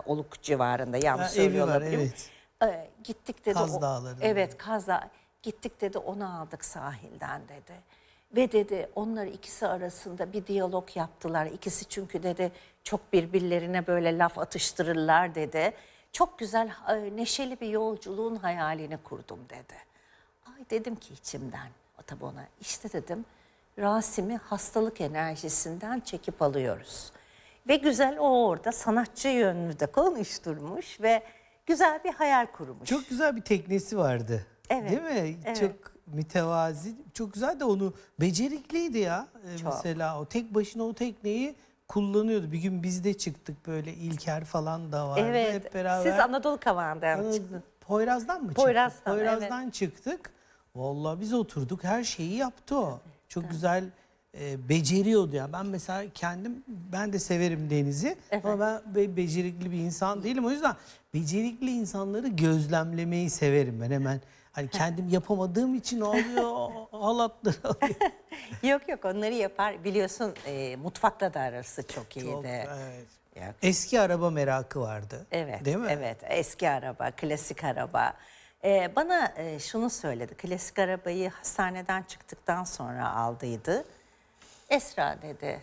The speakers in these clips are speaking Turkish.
Oluk civarında, yanlış Ha, söylüyor evi var, olabilirim. Gittik dedi. Kaz Dağları'nda. Evet, Kaz Dağı. Gittik dedi, onu aldık sahilden dedi. Ve dedi onlar ikisi arasında bir diyalog yaptılar. İkisi çünkü dedi çok birbirlerine böyle laf atıştırırlar dedi. Çok güzel, neşeli bir yolculuğun hayalini kurdum dedi. Ay dedim ki içimden, tabii ona işte dedim, Rasim'i hastalık enerjisinden çekip alıyoruz. Ve güzel o orada sanatçı yönünü de konuşturmuş ve güzel bir hayal kurmuş. Çok güzel bir teknesi vardı. Evet, Değil mi? evet. Çok mütevazi. Çok güzel de onu becerikliydi ya. Çok. Mesela o tek başına o tekneyi kullanıyordu. Bir gün biz de çıktık böyle İlker falan da vardı. Evet, Hep beraber. siz Anadolu Kavağı'ndan çıktınız. Poyraz'dan mı çıktık? Poyraz'dan, Poyraz'dan çıktık. Vallahi biz oturduk, her şeyi yaptı o. Çok güzel beceriyordu ya. Ben mesela ben de severim denizi. Evet. Ama ben becerikli bir insan değilim. O yüzden becerikli insanları gözlemlemeyi severim ben hemen. Hani kendim yapamadığım için oluyor, halatları alıyor. Yok onları yapar. Biliyorsun mutfakla da arası çok iyiydi. Çok, evet. Yok. Eski araba merakı vardı. Evet, Değil mi? evet. Eski araba, klasik araba. Bana şunu söyledi. Klasik arabayı hastaneden çıktıktan sonra aldıydı. Esra dedi,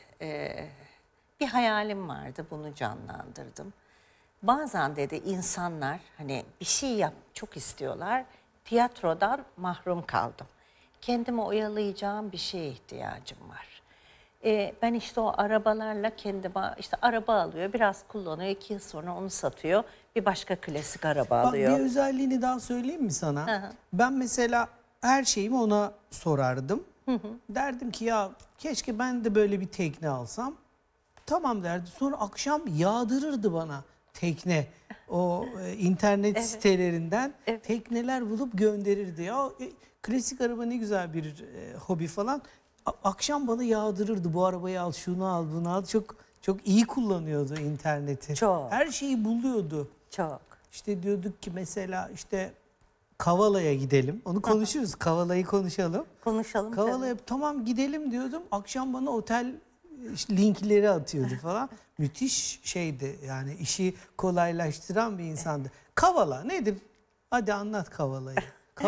bir hayalim vardı, bunu canlandırdım. Bazen dedi insanlar hani bir şey çok istiyorlar. Tiyatrodan mahrum kaldım. Kendimi oyalayacağım bir şeye ihtiyacım var. Ben işte o arabalarla kendime işte araba alıyor, biraz kullanıyor, 2 yıl sonra onu satıyor, bir başka klasik araba Bak alıyor. bir özelliğini daha söyleyeyim mi sana? Hı hı. Ben mesela her şeyimi ona sorardım. Derdim ki ya keşke ben de böyle bir tekne alsam. Tamam derdi. Sonra akşam yağdırırdı bana tekne. O internet sitelerinden tekneler bulup gönderirdi. Ya klasik araba ne güzel bir hobi falan. Akşam bana yağdırırdı. Bu arabayı al, şunu al, bunu al. Çok iyi kullanıyordu interneti. Çok. Her şeyi buluyordu. Çok. İşte diyorduk ki mesela işte Kavala'ya gidelim. Onu konuşuruz. Kavala'yı konuşalım. Konuşalım Kavala'ya tamam gidelim diyordum. Akşam bana otel linkleri atıyordu falan. Müthiş şeydi yani, işi kolaylaştıran bir insandı. Kavala nedir? Hadi anlat Kavala'yı.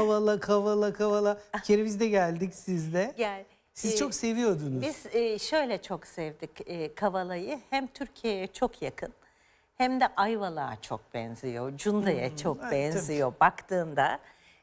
Kavala. Bir kere biz de geldik sizle. Gel. Siz çok seviyordunuz. Biz şöyle çok sevdik Kavala'yı. Hem Türkiye'ye çok yakın hem de Ayvalık'a çok benziyor. Cunda'ya çok evet, benziyor baktığında.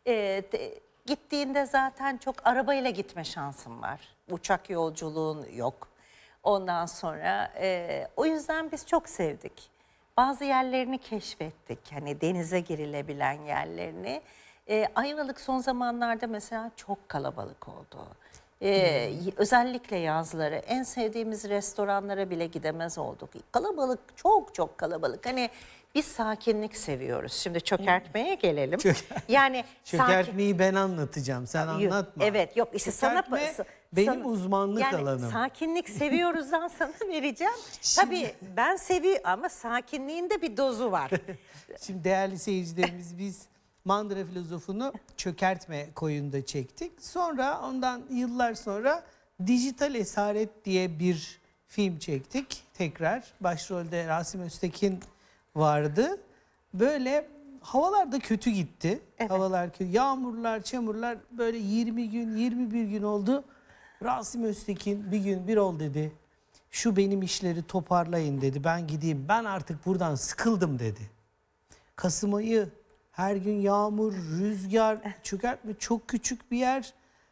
Gittiğinde zaten çok arabayla gitme şansın var. Uçak yolculuğun yok. Ondan sonra o yüzden biz çok sevdik. Bazı yerlerini keşfettik. Hani denize girilebilen yerlerini. Ayvalık son zamanlarda mesela çok kalabalık oldu. Özellikle yazları en sevdiğimiz restoranlara bile gidemez olduk. Kalabalık, çok kalabalık. Hani biz sakinlik seviyoruz. Şimdi çökertmeye gelelim. Yani Çökertmeyi ben anlatacağım. Sen anlatma. Evet, yok işte Çökertme benim uzmanlık yani alanım. sakinlik seviyoruzdan sana vereceğim. Tabii ben seviyorum ama sakinliğin de bir dozu var. Şimdi değerli seyircilerimiz, biz Mandıra Filozofu'nu Çökertme koyunda çektik. Sonra ondan yıllar sonra Dijital Esaret diye bir film çektik. Tekrar başrolde Rasim Öztekin vardı. Böyle havalar da kötü gitti. Evet. Havalar kötü. Yağmurlar, çamurlar, böyle 20 gün, 21 gün oldu. Rasim Öztekin bir gün bir ol dedi. Şu benim işleri toparlayın dedi. Ben gideyim. Ben artık buradan sıkıldım dedi. Kasım ayı, her gün yağmur, rüzgar, çökertme, çok küçük bir yer.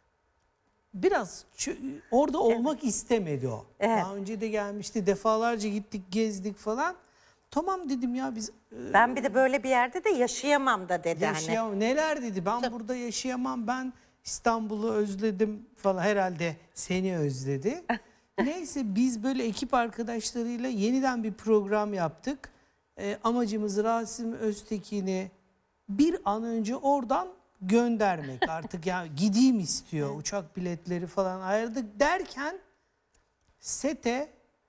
Biraz orada olmak istemedi o. Evet. Daha önce de gelmişti. Defalarca gittik, gezdik falan. Tamam dedim ya biz Ben bir de böyle bir yerde de yaşayamam da dedi. yaşayamam. Neler dedi, ben burada yaşayamam. Ben İstanbul'u özledim falan, herhalde seni özledi. Neyse biz böyle ekip arkadaşlarıyla yeniden bir program yaptık. Amacımız Rasim Öztekin'i bir an önce oradan göndermek. Artık ya gideyim istiyor. Uçak biletleri falan ayırdık derken sete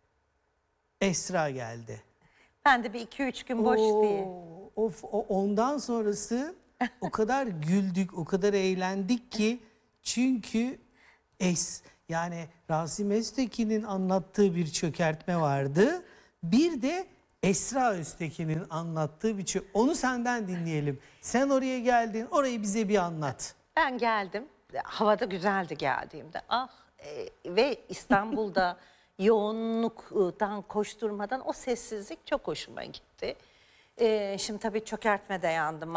Esra geldi. Ben de bir 2-3 gün boş diye. Ondan sonrası o kadar güldük, o kadar eğlendik ki, çünkü yani Rasim Öztekin'in anlattığı bir çökertme vardı. Bir de Esra Öztekin'in anlattığı bir şey. Onu senden dinleyelim. Sen oraya geldin, orayı bize bir anlat. Ben geldim. Havada güzeldi geldiğimde. Ve İstanbul'da yoğunluktan, koşturmadan o sessizlik çok hoşuma gitti. Şimdi tabii çökertmede yandım.